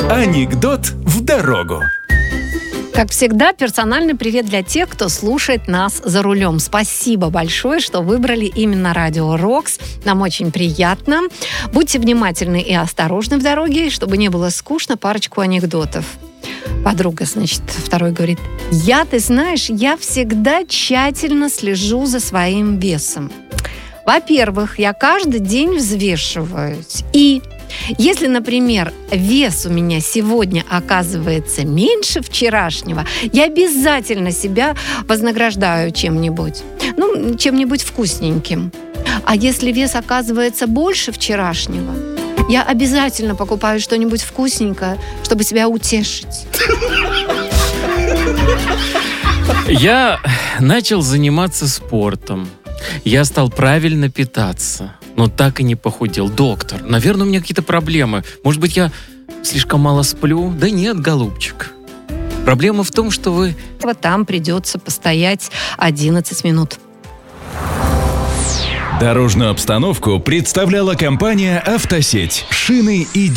Анекдот в дорогу. Как всегда, персональный привет для тех, кто слушает нас за рулем. Спасибо большое, что выбрали именно Радио Рокс. Нам очень приятно. Будьте внимательны и осторожны в дороге, чтобы не было скучно. Парочку анекдотов. Подруга, второй говорит: ты знаешь, я всегда тщательно слежу за своим весом. Во-первых, я каждый день взвешиваюсь. И если, например, вес у меня сегодня оказывается меньше вчерашнего, я обязательно себя вознаграждаю чем-нибудь. Чем-нибудь вкусненьким. А если вес оказывается больше вчерашнего, я обязательно покупаю что-нибудь вкусненькое, чтобы себя утешить. Я начал заниматься спортом. Я стал правильно питаться, но так и не похудел. Доктор, наверное, у меня какие-то проблемы. Может быть, я слишком мало сплю? Да нет, голубчик. Проблема в том, что вы... Вот там придется постоять 11 минут. Дорожную обстановку представляла компания «Автосеть». Шины и